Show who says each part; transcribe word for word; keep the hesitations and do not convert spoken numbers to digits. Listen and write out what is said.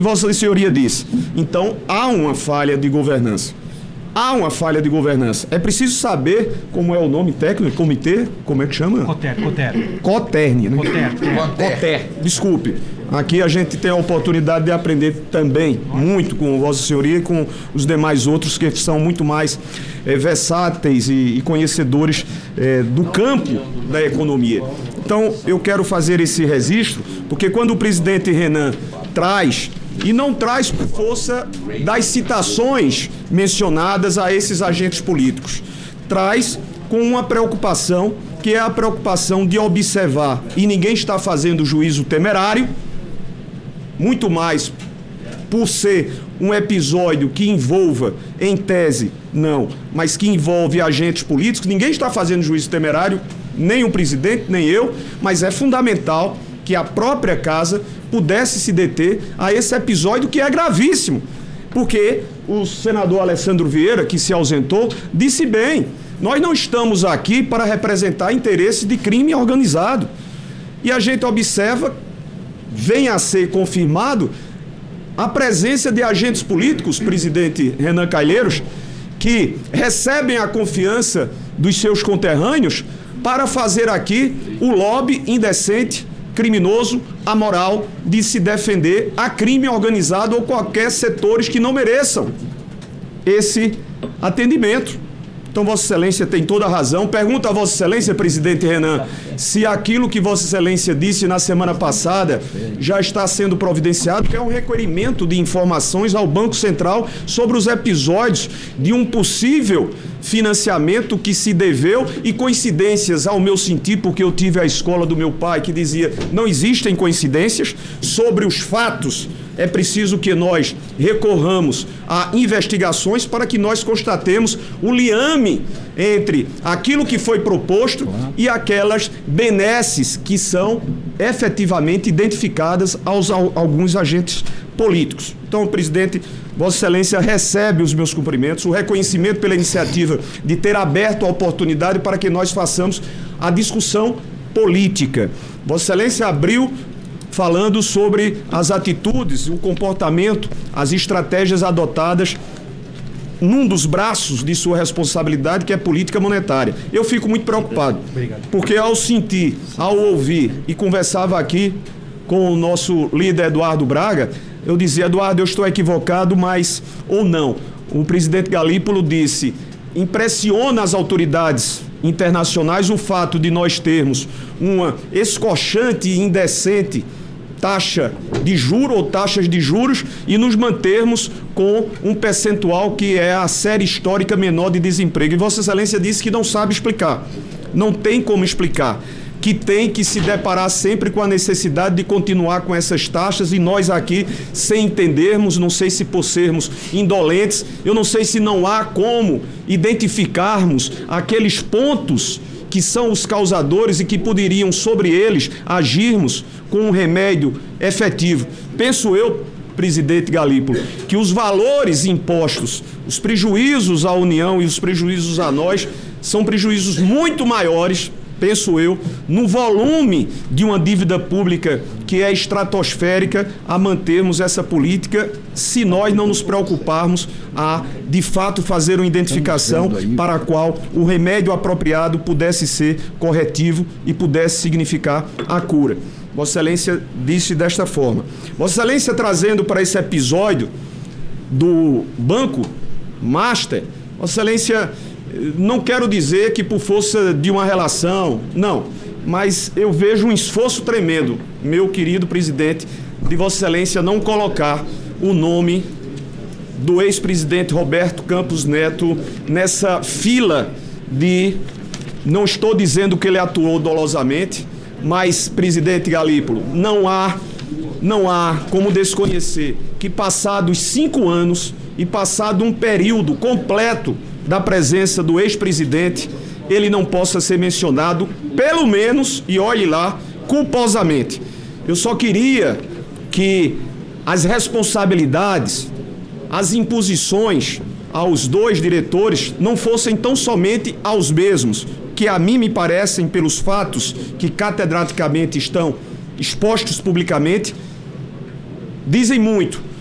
Speaker 1: Vossa Senhoria disse. Então, há uma falha de governança. Há uma falha de governança. É preciso saber como é o nome técnico, comitê, como é que chama?
Speaker 2: Coter, Coter.
Speaker 1: Coterne, né?
Speaker 2: Coter.
Speaker 1: Coter. Desculpe. Aqui a gente tem a oportunidade de aprender também muito com Vossa Senhoria e com os demais outros que são muito mais é, versáteis e, e conhecedores é, do campo da economia. Então, eu quero fazer esse registro, porque quando o presidente Renan traz, e não traz por força das citações mencionadas a esses agentes políticos, traz com uma preocupação, que é a preocupação de observar, e ninguém está fazendo juízo temerário, muito mais por ser um episódio que envolva, em tese, não, mas que envolve agentes políticos, ninguém está fazendo juízo temerário, nem o presidente, nem eu, mas é fundamental que a própria casa pudesse se deter a esse episódio que é gravíssimo, porque o senador Alessandro Vieira, que se ausentou, disse bem, nós não estamos aqui para representar interesses de crime organizado. E a gente observa, vem a ser confirmado, a presença de agentes políticos, presidente Renan Calheiros, que recebem a confiança dos seus conterrâneos para fazer aqui o lobby indecente, criminoso, amoral, de se defender a crime organizado ou qualquer setores que não mereçam esse atendimento. Então, Vossa Excelência tem toda a razão. Pergunta a Vossa Excelência, presidente Renan, se aquilo que Vossa Excelência disse na semana passada já está sendo providenciado, que é um requerimento de informações ao Banco Central sobre os episódios de um possível financiamento que se deveu e coincidências, ao meu sentir, porque eu tive a escola do meu pai que dizia não existem coincidências sobre os fatos. É preciso que nós recorramos a investigações para que nós constatemos o liame entre aquilo que foi proposto e aquelas benesses que são efetivamente identificadas aos a, alguns agentes políticos. Então, presidente, Vossa Excelência recebe os meus cumprimentos, o reconhecimento pela iniciativa de ter aberto a oportunidade para que nós façamos a discussão política. Vossa Excelência abriu falando sobre as atitudes, o comportamento, as estratégias adotadas num dos braços de sua responsabilidade, que é política monetária. Eu fico muito preocupado, porque ao sentir, ao ouvir, e conversava aqui com o nosso líder Eduardo Braga, eu dizia, Eduardo, eu estou equivocado, mas, ou não. O presidente Galípolo disse, impressiona as autoridades internacionais o fato de nós termos uma escochante e indecente taxa de juros ou taxas de juros e nos mantermos com um percentual que é a série histórica menor de desemprego. E Vossa Excelência disse que não sabe explicar, não tem como explicar, que tem que se deparar sempre com a necessidade de continuar com essas taxas e nós aqui, sem entendermos, não sei se por sermos indolentes, eu não sei se não há como identificarmos aqueles pontos que são os causadores e que poderiam, sobre eles, agirmos com um remédio efetivo. Penso eu, presidente Galípolo, que os valores impostos, os prejuízos à União e os prejuízos a nós, são prejuízos muito maiores, penso eu, no volume de uma dívida pública que é estratosférica, a mantermos essa política, se nós não nos preocuparmos a, de fato, fazer uma identificação para a qual o remédio apropriado pudesse ser corretivo e pudesse significar a cura. Vossa Excelência disse desta forma. Vossa Excelência trazendo para esse episódio do Banco Master, Vossa Excelência, não quero dizer que por força de uma relação, não, mas eu vejo um esforço tremendo, meu querido presidente, de Vossa Excelência não colocar o nome do ex-presidente Roberto Campos Neto nessa fila de, não estou dizendo que ele atuou dolosamente, mas, presidente Galípolo, não há, não há como desconhecer que passados cinco anos e passado um período completo da presença do ex-presidente, ele não possa ser mencionado, pelo menos, e olhe lá, culposamente. Eu só queria que as responsabilidades, as imposições aos dois diretores não fossem tão somente aos mesmos, que a mim me parecem, pelos fatos que catedraticamente estão expostos publicamente, dizem muito.